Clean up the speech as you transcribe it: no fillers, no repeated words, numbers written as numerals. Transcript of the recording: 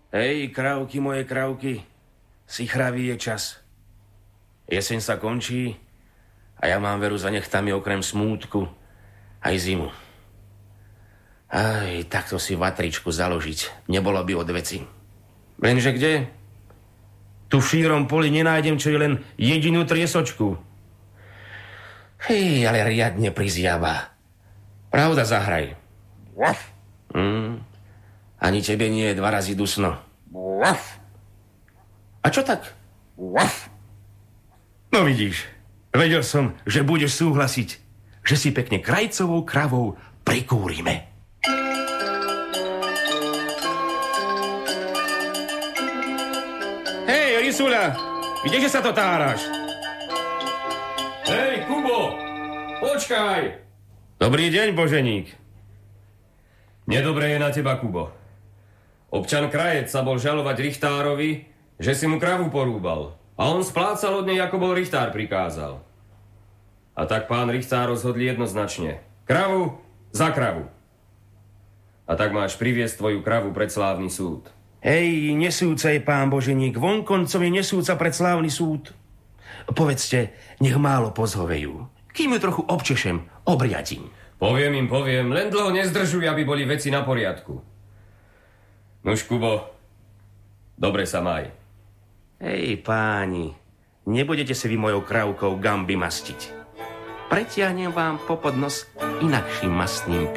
Hej, krávky, moje krávky, sichravý je čas. Jeseň sa končí a ja mám veru za nechtami okrem smútku aj zimu. Aj, takto si vatričku založiť, nebolo by od veci. Lenže kde? Tu v šírom poli nenájdem, čo je len jedinú triesočku. Hej, ale riadne prizjava. Pravda, zahraj. Ani tebe nie je 2 razy dusno. A čo tak? No vidíš, vedel som, že budeš súhlasiť, že si pekne krajcovou kravou prikúrime. Hej, Risula, kdeže sa to táraš? Hej, Kubo, počkaj! Dobrý deň, Boženík. Nedobré je na teba, Kubo. Občan Krajec sa bol žalovať Richtárovi, že si mu kravu porúbal. A on splácal od nej, ako bol Richtár prikázal. A tak pán Richtár rozhodli jednoznačne. Kravu za kravu. A tak máš priviesť tvoju kravu pred slávny súd. Hej, nesúca je pán Boženík, vonkoncom je nesúca pred slávny súd. Povedzte, nech málo pozhovejú. Kým ju trochu občešem, obriadím. Poviem, len dlho nezdržuj, aby boli veci na poriadku. Nuž, Kubo, dobre sa maj. Hej, páni, nebudete si vy mojou krávkou gamby mastiť. Pretiahnem vám popod nos inakším mastným